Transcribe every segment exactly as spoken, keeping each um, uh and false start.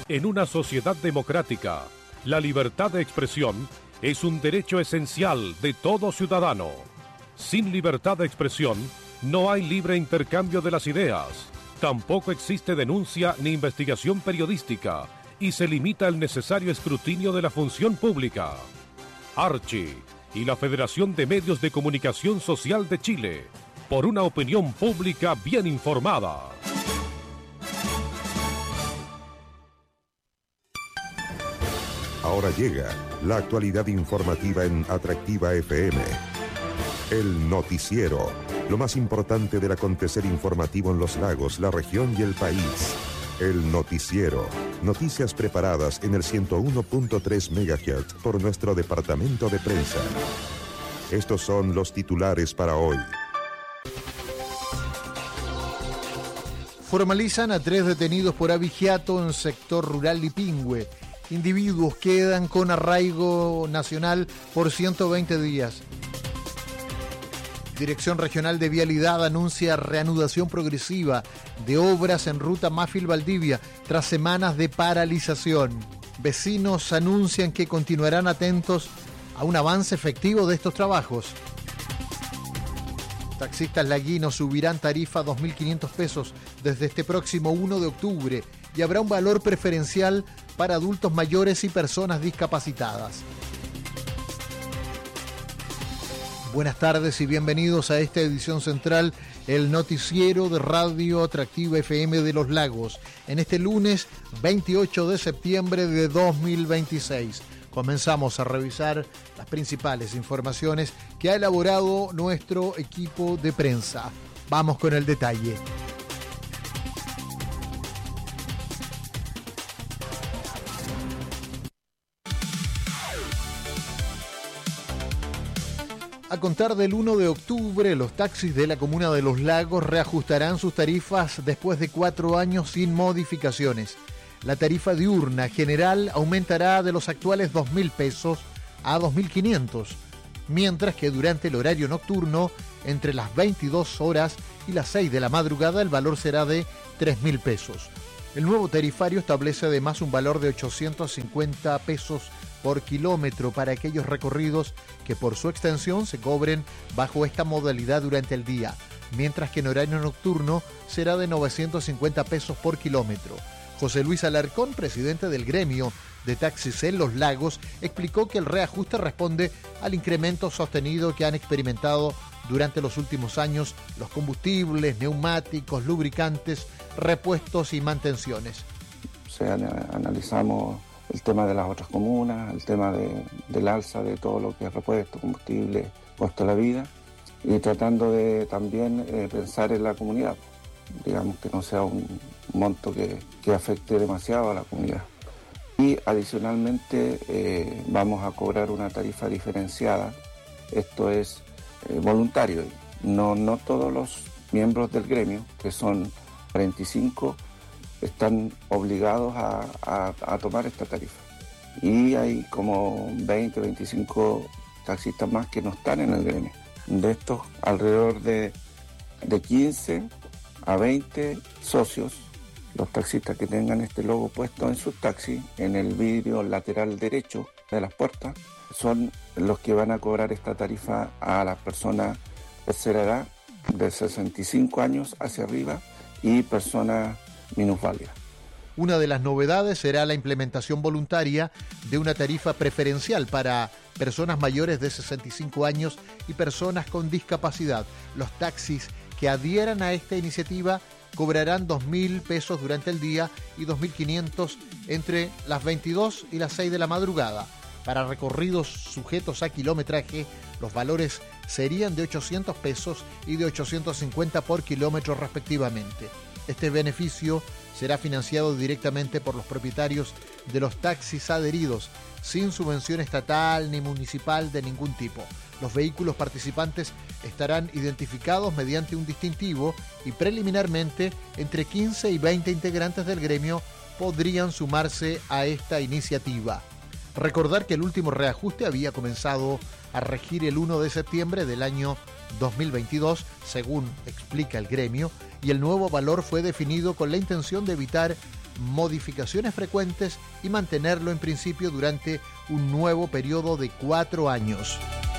En una sociedad democrática, la libertad de expresión es un derecho esencial de todo ciudadano. Sin libertad de expresión, no hay libre intercambio de las ideas. Tampoco existe denuncia ni investigación periodística y se limita el necesario escrutinio de la función pública. Archi y la Federación de Medios de Comunicación Social de Chile, por una opinión pública bien informada. Ahora llega la actualidad informativa en Atractiva F M. El noticiero, lo más importante del acontecer informativo en los lagos, la región y el país. El noticiero, noticias preparadas en el ciento uno punto tres megahertz por nuestro departamento de prensa. Estos son los titulares para hoy. Formalizan a tres detenidos por abigeato en sector rural Lipingüe. Individuos quedan con arraigo nacional por ciento veinte días. Dirección Regional de Vialidad anuncia reanudación progresiva de obras en ruta Mafil-Valdivia tras semanas de paralización. Vecinos anuncian que continuarán atentos a un avance efectivo de estos trabajos. Taxistas laguinos subirán tarifa a dos mil quinientos pesos desde este próximo uno de octubre y habrá un valor preferencial para adultos mayores y personas discapacitadas. Buenas tardes y bienvenidos a esta edición central, el noticiero de Radio Atractiva F M de Los Lagos, en este lunes veintiocho de septiembre de dos mil veintiséis. Comenzamos a revisar las principales informaciones que ha elaborado nuestro equipo de prensa. Vamos con el detalle. A contar del uno de octubre, los taxis de la comuna de Los Lagos reajustarán sus tarifas después de cuatro años sin modificaciones. La tarifa diurna general aumentará de los actuales dos mil pesos a dos mil quinientos, mientras que durante el horario nocturno, entre las veintidós horas y las seis de la madrugada, el valor será de tres mil pesos. El nuevo tarifario establece además un valor de ochocientos cincuenta pesos por kilómetro para aquellos recorridos que por su extensión se cobren bajo esta modalidad durante el día, mientras que en horario nocturno será de novecientos cincuenta pesos por kilómetro. José Luis Alarcón, presidente del gremio de taxis en Los Lagos, explicó que el reajuste responde al incremento sostenido que han experimentado durante los últimos años los combustibles, neumáticos, lubricantes, repuestos y mantenciones. O sea, analizamos el tema de las otras comunas, el tema de, del alza de todo lo que es repuesto, combustible, costo de la vida, y tratando de también eh, pensar en la comunidad, digamos que no sea un monto que, que afecte demasiado a la comunidad. Y adicionalmente eh, vamos a cobrar una tarifa diferenciada, esto es eh, voluntario, no, no todos los miembros del gremio, que son cuarenta y cinco, están obligados a, a, a tomar esta tarifa. Y hay como veinte, veinticinco taxistas más que no están en el gremio. De estos, alrededor de, de quince a veinte socios, los taxistas que tengan este logo puesto en su taxi, en el vidrio lateral derecho de las puertas, son los que van a cobrar esta tarifa a las personas de tercera edad, de sesenta y cinco años hacia arriba, y personas minusválidas. Una de las novedades será la implementación voluntaria de una tarifa preferencial para personas mayores de sesenta y cinco años y personas con discapacidad. Los taxis que adhieran a esta iniciativa cobrarán dos mil pesos durante el día y dos mil quinientos entre las veintidós y las seis de la madrugada. Para recorridos sujetos a kilometraje, los valores serían de ochocientos pesos y de ochocientos cincuenta por kilómetro respectivamente. Este beneficio será financiado directamente por los propietarios de los taxis adheridos, sin subvención estatal ni municipal de ningún tipo. Los vehículos participantes estarán identificados mediante un distintivo y preliminarmente entre quince y veinte integrantes del gremio podrían sumarse a esta iniciativa. Recordar que el último reajuste había comenzado a regir el uno de septiembre del año dos mil veintidós, según explica el gremio, y el nuevo valor fue definido con la intención de evitar modificaciones frecuentes y mantenerlo en principio durante un nuevo periodo de cuatro años.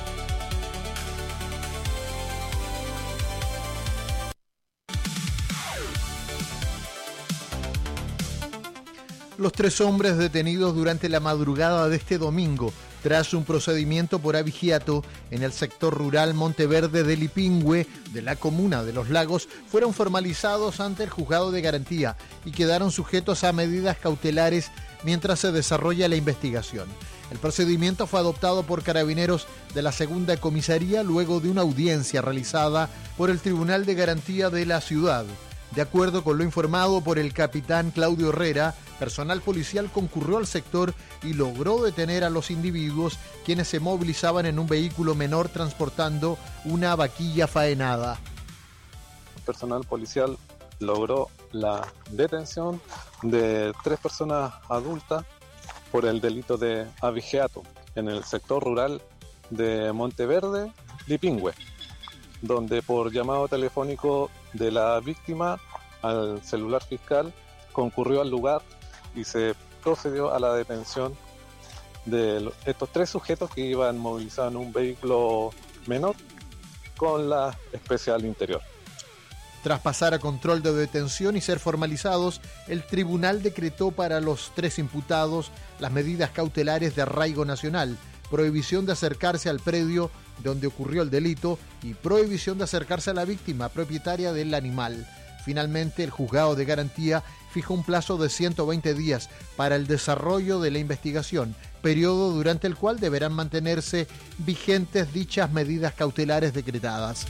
Los tres hombres detenidos durante la madrugada de este domingo tras un procedimiento por abigeato en el sector rural Monteverde de Lipingüe de la comuna de Los Lagos fueron formalizados ante el juzgado de garantía y quedaron sujetos a medidas cautelares mientras se desarrolla la investigación. El procedimiento fue adoptado por carabineros de la segunda comisaría luego de una audiencia realizada por el Tribunal de Garantía de la ciudad. De acuerdo con lo informado por el capitán Claudio Herrera, personal policial concurrió al sector y logró detener a los individuos quienes se movilizaban en un vehículo menor transportando una vaquilla faenada. El personal policial logró la detención de tres personas adultas por el delito de abigeato en el sector rural de Monteverde, Lipingüe, donde por llamado telefónico de la víctima al celular fiscal concurrió al lugar y se procedió a la detención de estos tres sujetos que iban movilizados en un vehículo menor con la especial interior. Tras pasar a control de detención y ser formalizados, el tribunal decretó para los tres imputados las medidas cautelares de arraigo nacional, prohibición de acercarse al predio donde ocurrió el delito y prohibición de acercarse a la víctima propietaria del animal. Finalmente, el juzgado de garantía fijó un plazo de ciento veinte días para el desarrollo de la investigación, periodo durante el cual deberán mantenerse vigentes dichas medidas cautelares decretadas.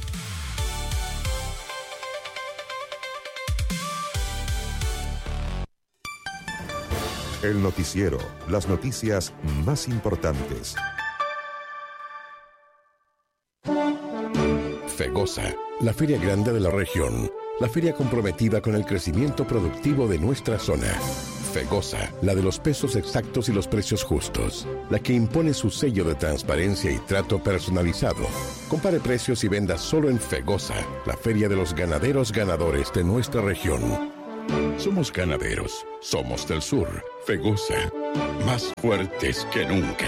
El noticiero, las noticias más importantes. FEGOSA, la feria grande de la región, la feria comprometida con el crecimiento productivo de nuestra zona. FEGOSA, la de los pesos exactos y los precios justos, la que impone su sello de transparencia y trato personalizado. Compare precios y venda solo en FEGOSA, la feria de los ganaderos ganadores de nuestra región. Somos ganaderos, somos del sur. FEGOSA, más fuertes que nunca.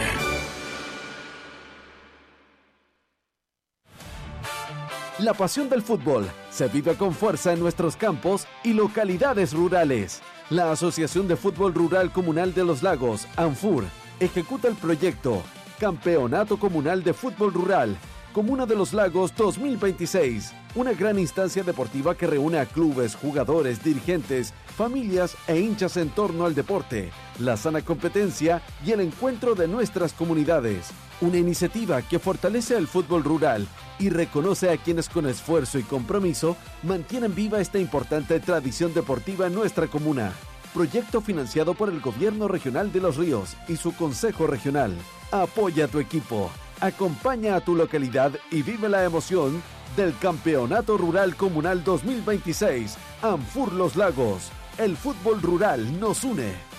La pasión del fútbol se vive con fuerza en nuestros campos y localidades rurales. La Asociación de Fútbol Rural Comunal de Los Lagos, ANFUR, ejecuta el proyecto Campeonato Comunal de Fútbol Rural, Comuna de Los Lagos dos mil veintiséis, una gran instancia deportiva que reúne a clubes, jugadores, dirigentes, familias e hinchas en torno al deporte, la sana competencia y el encuentro de nuestras comunidades. Una iniciativa que fortalece el fútbol rural y reconoce a quienes con esfuerzo y compromiso mantienen viva esta importante tradición deportiva en nuestra comuna. Proyecto financiado por el Gobierno Regional de Los Ríos y su Consejo Regional. Apoya a tu equipo, acompaña a tu localidad y vive la emoción del Campeonato Rural Comunal dos mil veintiséis. ANFUR Los Lagos. El fútbol rural nos une.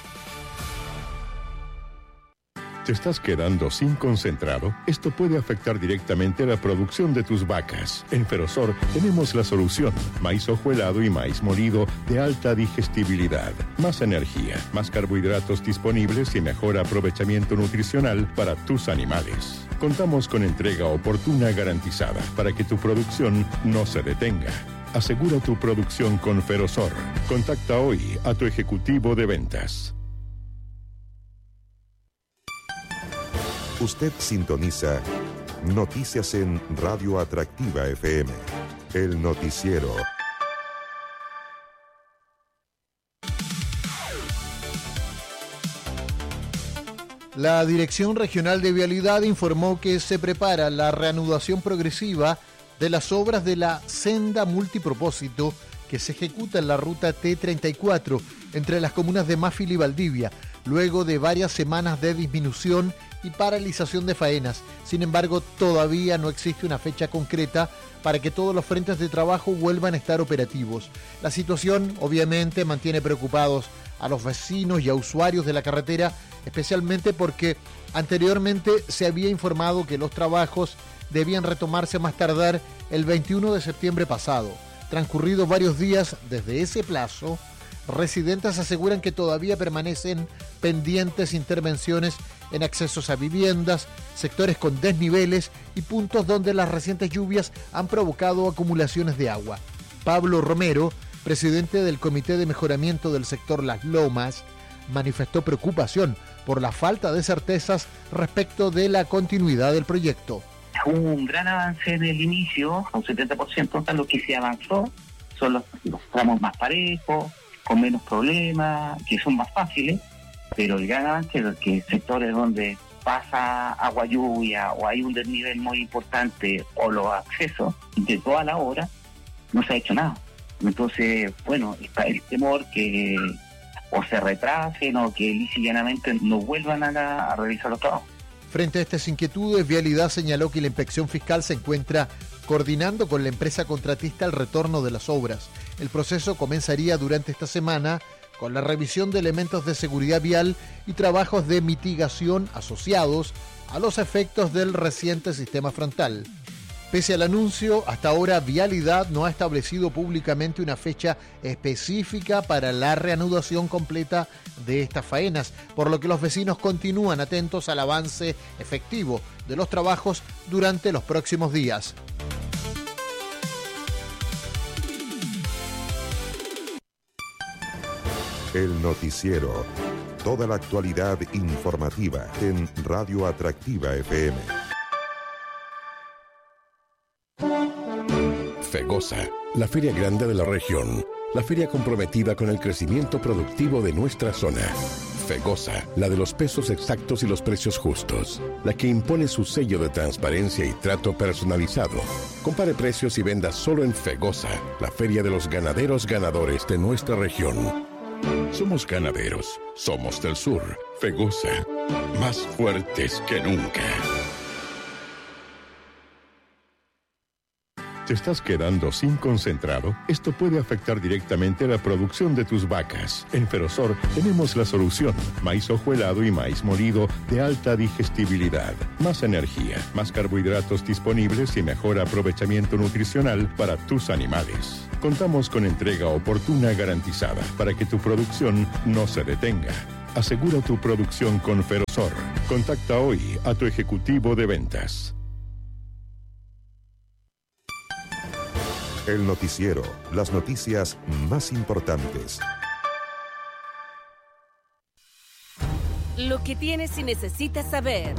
¿Te estás quedando sin concentrado? Esto puede afectar directamente la producción de tus vacas. En Ferosor tenemos la solución. Maíz hojuelado y maíz molido de alta digestibilidad. Más energía, más carbohidratos disponibles y mejor aprovechamiento nutricional para tus animales. Contamos con entrega oportuna garantizada para que tu producción no se detenga. Asegura tu producción con Ferosor. Contacta hoy a tu ejecutivo de ventas. Usted sintoniza Noticias en Radio Atractiva F M, el noticiero. La Dirección Regional de Vialidad informó que se prepara la reanudación progresiva de las obras de la senda multipropósito que se ejecuta en la ruta T treinta y cuatro entre las comunas de Máfil y Valdivia, luego de varias semanas de disminución y paralización de faenas. Sin embargo, todavía no existe una fecha concreta para que todos los frentes de trabajo vuelvan a estar operativos. La situación, obviamente, mantiene preocupados a los vecinos y a usuarios de la carretera, especialmente porque anteriormente se había informado que los trabajos debían retomarse más tardar el veintiuno de septiembre pasado. Transcurridos varios días desde ese plazo, residentes aseguran que todavía permanecen pendientes intervenciones en accesos a viviendas, sectores con desniveles y puntos donde las recientes lluvias han provocado acumulaciones de agua. Pablo Romero, presidente del Comité de Mejoramiento del Sector Las Lomas, manifestó preocupación por la falta de certezas respecto de la continuidad del proyecto. Hubo un gran avance en el inicio, un setenta por ciento, lo que se avanzó son los, los tramos más parejos, con menos problemas, que son más fáciles, pero el gran avance es que sectores donde pasa agua lluvia o hay un desnivel muy importante o los accesos de toda la obra, no se ha hecho nada. Entonces, bueno, está el temor que o se retrasen o que lisa y llanamente no vuelvan a, la, a realizar los trabajos. Frente a estas inquietudes, Vialidad señaló que la inspección fiscal se encuentra coordinando con la empresa contratista el retorno de las obras. El proceso comenzaría durante esta semana con la revisión de elementos de seguridad vial y trabajos de mitigación asociados a los efectos del reciente sistema frontal. Pese al anuncio, hasta ahora Vialidad no ha establecido públicamente una fecha específica para la reanudación completa de estas faenas, por lo que los vecinos continúan atentos al avance efectivo de los trabajos durante los próximos días. El noticiero. Toda la actualidad informativa en Radio Atractiva F M. FEGOSA, la feria grande de la región, la feria comprometida con el crecimiento productivo de nuestra zona. FEGOSA, la de los pesos exactos y los precios justos, la que impone su sello de transparencia y trato personalizado. Compare precios y venda solo en FEGOSA, la feria de los ganaderos ganadores de nuestra región. Somos ganaderos, somos del sur. FEGOSA, más fuertes que nunca. ¿Te estás quedando sin concentrado? Esto puede afectar directamente la producción de tus vacas. En Ferosor tenemos la solución. Maíz hojuelado y maíz molido de alta digestibilidad. Más energía, más carbohidratos disponibles y mejor aprovechamiento nutricional para tus animales. Contamos con entrega oportuna garantizada para que tu producción no se detenga. Asegura tu producción con Ferosor. Contacta hoy a tu ejecutivo de ventas. El noticiero, las noticias más importantes. Lo que tienes y necesitas saber.